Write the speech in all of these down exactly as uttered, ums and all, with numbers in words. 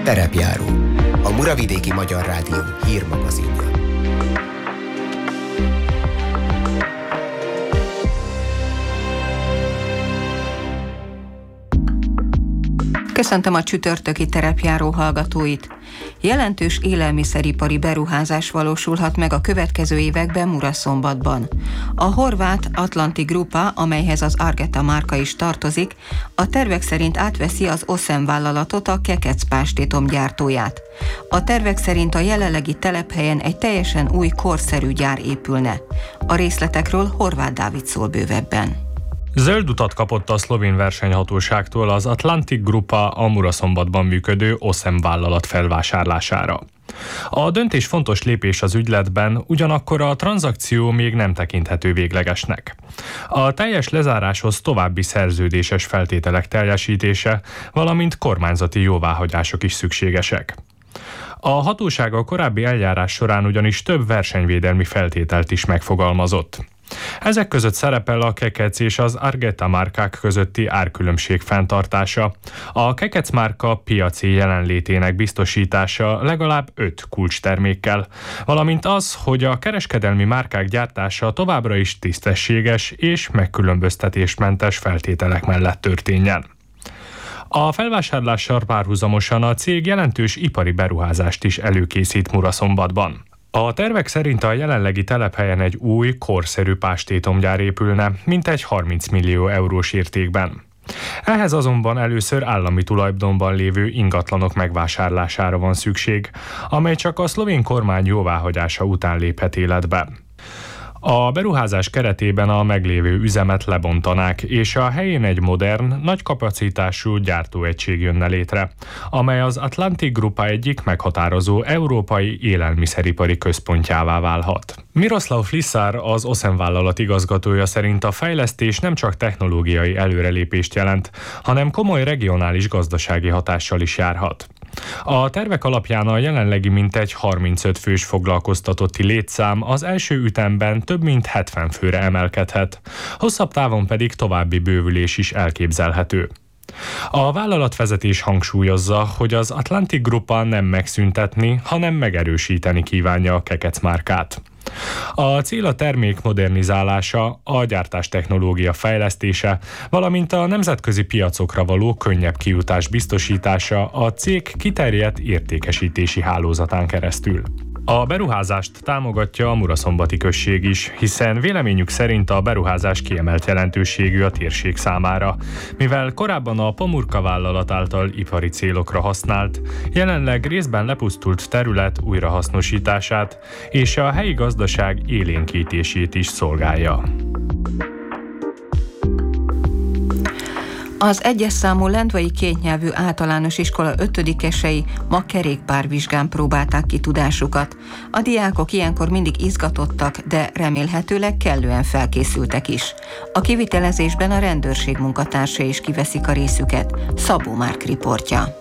Terepjáró, a Muravidéki Magyar Rádió hírmagazinja. Köszöntöm a csütörtöki terepjáró hallgatóit! Jelentős élelmiszeripari beruházás valósulhat meg a következő években Muraszombatban. A horvát Atlanti Grupa, amelyhez az Argeta márka is tartozik, a tervek szerint átveszi az Oszem vállalatot, a kekec pástétom gyártóját. A tervek szerint a jelenlegi telephelyen egy teljesen új, korszerű gyár épülne. A részletekről Horváth Dávid szól bővebben. Zöld utat kapott a szlovén versenyhatóságtól az Atlantic Grupa a Muraszombatban működő Oszem vállalat felvásárlására. A döntés fontos lépés az ügyletben, ugyanakkor a tranzakció még nem tekinthető véglegesnek. A teljes lezáráshoz további szerződéses feltételek teljesítése, valamint kormányzati jóváhagyások is szükségesek. A hatóság a korábbi eljárás során ugyanis több versenyvédelmi feltételt is megfogalmazott. Ezek között szerepel a kekec és az Argeta márkák közötti árkülönbség fenntartása, a kekec márka piaci jelenlétének biztosítása legalább öt kulcstermékkel, valamint az, hogy a kereskedelmi márkák gyártása továbbra is tisztességes és megkülönböztetésmentes feltételek mellett történjen. A felvásárlással párhuzamosan a cég jelentős ipari beruházást is előkészít Muraszombatban. A tervek szerint a jelenlegi telephelyen egy új, korszerű pástétomgyár épülne, mintegy harminc millió eurós értékben. Ehhez azonban először állami tulajdonban lévő ingatlanok megvásárlására van szükség, amely csak a szlovén kormány jóváhagyása után léphet életbe. A beruházás keretében a meglévő üzemet lebontanák, és a helyén egy modern, nagy kapacitású gyártóegység jönne létre, amely az Atlantic Grupa egyik meghatározó európai élelmiszeripari központjává válhat. Miroslav Flisár, az Oszem vállalat igazgatója szerint a fejlesztés nem csak technológiai előrelépést jelent, hanem komoly regionális gazdasági hatással is járhat. A tervek alapján a jelenlegi mintegy harmincöt fős foglalkoztatotti létszám az első ütemben több mint hetven főre emelkedhet, hosszabb távon pedig további bővülés is elképzelhető. A vállalatvezetés hangsúlyozza, hogy az Atlantic Grupa nem megszüntetni, hanem megerősíteni kívánja a kekec márkát. A cél a termék modernizálása, a gyártás technológia fejlesztése, valamint a nemzetközi piacokra való könnyebb kijutás biztosítása a cég kiterjedt értékesítési hálózatán keresztül. A beruházást támogatja a Muraszombati község is, hiszen véleményük szerint a beruházás kiemelt jelentőségű a térség számára, mivel korábban a Pomurka vállalat által ipari célokra használt, jelenleg részben lepusztult terület újrahasznosítását és a helyi gazdaság élénkítését is szolgálja. Az egyes számú lendvai kétnyelvű általános iskola ötödikesei ma kerékpárvizsgán próbálták ki tudásukat. A diákok ilyenkor mindig izgatottak, de remélhetőleg kellően felkészültek is. A kivitelezésben a rendőrség munkatársai is kiveszik a részüket. Szabó Márk riportja.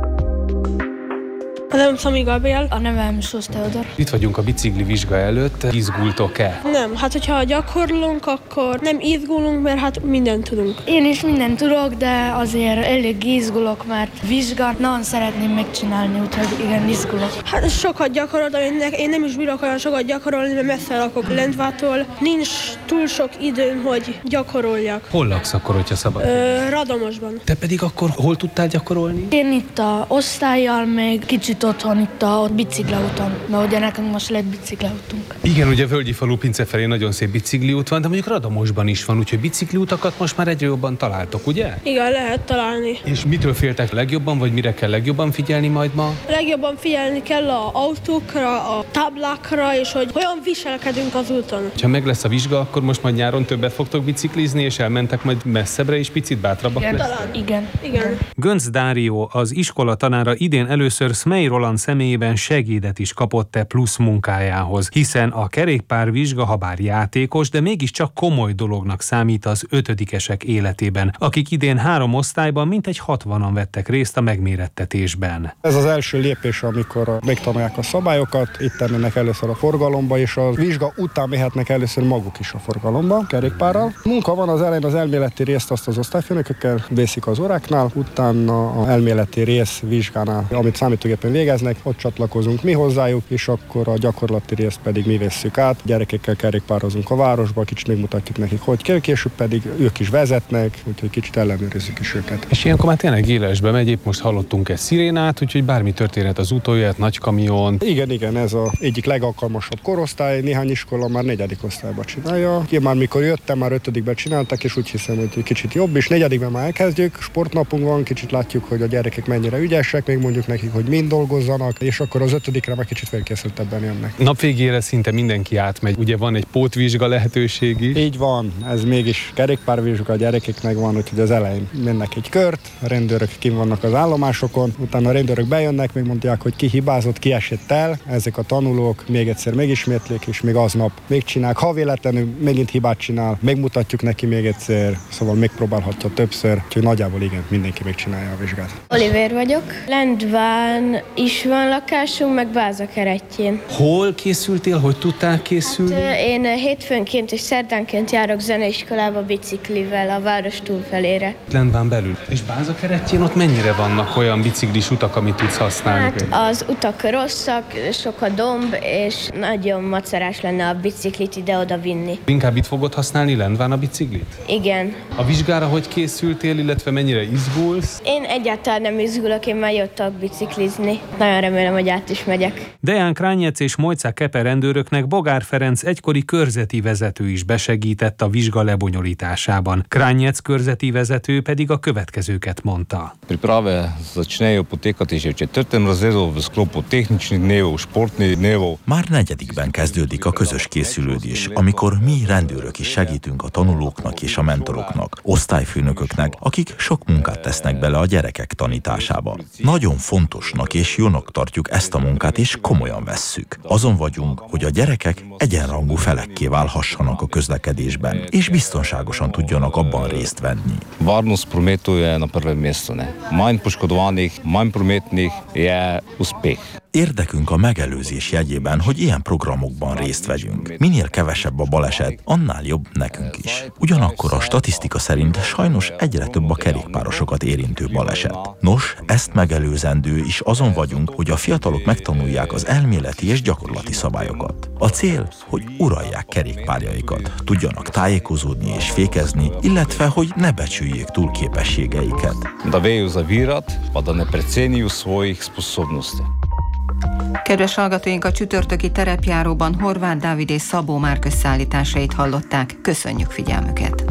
A nevem Szami Gabriel. A nevem Sos Teodor. Itt vagyunk a bicikli vizsga előtt. Izgultok-e? Nem, hát hogyha gyakorlunk, akkor nem izgulunk, mert hát mindent tudunk. Én is mindent tudok, de azért elég izgulok, mert vizsgát nagyon szeretném megcsinálni, úgyhogy igen, izgulok. Hát sokat gyakorolok, de én nem is bírok olyan sokat gyakorolni, mert messze lakok Lendvától. Nincs túl sok időm, hogy gyakoroljak. Hol laksz akkor, hogyha szabad? Ö, Radomosban. Te pedig akkor hol tudtál gyakorolni? Én itt a osztályjal, még kicsit otthon itt a bicikliúton, mert ugye nekünk most lett bicikliútunk. Igen, ugye Völgyi falu Pince felé nagyon szép bicikliút van, de mondjuk Radamosban is van, úgyhogy bicikliutakat most már egyre jobban találtok, ugye? Igen, lehet találni. És mitől féltek legjobban, vagy mire kell legjobban figyelni majd ma? Legjobban figyelni kell az autókra, a táblákra, és hogy hogyan viselkedünk az úton. Ha meg lesz a vizsga, akkor most majd nyáron többet fogtok biciklizni, és elmentek majd messzebbre is, picit bátrabbak Igen, lesz? talán. Igen. Igen. Gönc Dárió, az iskola tanára idén először Smej Roland személyében segédet is kapott e plusz munkájához, hiszen a kerékpárvizsga, ha bár játékos, de mégiscsak komoly dolognak számít az ötödikesek életében, akik idén három osztályban mintegy hatvanan vettek részt a megmérettetésben. Ez az első lépés, amikor megtanulják a szabályokat, itt mennek először a forgalomba, és a vizsga után mehetnek először maguk is a forgalomba, kerékpárral. Munka van az elején, az elméleti részt azt az osztályfőnökökkel veszik az óráknál, utána a elméleti rész vizsgánál, amit számítógépen végeznek, ott csatlakozunk mi hozzájuk, és akkor a gyakorlati részt pedig mi vesszük át. Gyerekekkel kerékpározunk a városba, kicsit megmutatjuk nekik, hogy kell, később pedig ők is vezetnek, úgyhogy kicsit ellenőrizzük is őket. És ilyenkor már tényleg élesbe megy, épp most hallottunk egy szirénát, úgyhogy bármi történhet az útolja, nagy kamion. Igen, igen, ez az egyik legalkalmasabb korosztály, néhány iskola már negyedik osztályba csinálja. Én már mikor jöttem, már ötödikben csináltak, és úgy hiszem, hogy kicsit jobb, és negyedikben már elkezdjük. Sportnapunk van, kicsit látjuk, hogy a gyerekek mennyire ügyesek, még mondjuk nekik, hogy mind dolgozzanak, és akkor az ötödikre már kicsit felkészültebben jönnek. Nap végére szinte mindenki átmegy, ugye van egy pótvizsga lehetőség is. Így van, ez mégis kerékpárvizsga, a gyerekeknek van, úgyhogy az elején mennek egy kört, a rendőrök kim vannak az állomásokon, utána a rendőrök bejönnek, még mondják, hogy ki hibázott, ki esett el, ezek a tanulók még egyszer megismétlik, és még aznap megcsinálják. Ha véletlenül megint hibát csinál, megmutatjuk neki még egyszer, szóval megpróbálhatja többször, úgyhogy nagyjából igen, mindenki megcsinálja a vizsgát. Oliver vagyok. Lendván is van lakásunk, meg Bázakerettyén. Hol készültél, hogy tudtál készülni? Hát, én hétfőnként és szerdánként járok zeneiskolába biciklivel a város túlfelére. Lendván belül. És Bázakerettyén ott mennyire vannak olyan biciklis utak, amit tudsz használni? Hát az utak rosszak, sok a domb, és nagyon macerás lenne a biciklit ide-oda vinni. Inkább itt fogod használni Lendván a biciklit? Igen. A vizsgára hogy készültél, illetve mennyire izgulsz? Én egyáltalán nem izgulok, én már jöttek biciklizni. Nagyon remélem, hogy át is megyek. Deán Krányec és Mojca Kepe rendőröknek Bogár Ferenc egykori körzeti vezető is besegített a vizsga lebonyolításában. Krányec körzeti vezető pedig a következőket mondta. Priprave začnejo potekati že v četrtem razredu v sklopu tehničnih dnevov, športnih dnevov. Már negyedikben kezdődik a közös készülődés, amikor mi rendőrök is segítünk a tanulóknak és a mentoroknak, osztályfőnököknek, akik sok munkát tesznek bele a gyerekek tanításába. Nagyon fontosnak és jónak tartjuk ezt a munkát, és komolyan vesszük. Azon vagyunk, hogy a gyerekek egyenrangú felekké válhassanak a közlekedésben, és biztonságosan tudjanak abban részt venni. Varnost prometu je na prvem mestu, ne. Manj poškodovanih, manj prometnih je uspeh. Érdekünk a megelőzés jegyében, hogy ilyen programokban részt vegyünk. Minél kevesebb a baleset, annál jobb nekünk is. Ugyanakkor a statisztika szerint sajnos egyre több a kerékpárosokat érintő baleset. Nos, ezt megelőzendő is azon vagyunk, hogy a fiatalok megtanulják az elméleti és gyakorlati szabályokat. A cél, hogy uralják kerékpárjaikat, tudjanak tájékozódni és fékezni, illetve hogy ne becsüljék túl képességeiket. Da vejo zavirat, pa da ne precenijo svojih sposobnosti. Kedves hallgatóink, a csütörtöki terepjáróban Horváth Dávid és Szabó Márk összeállításait hallották. Köszönjük figyelmüket!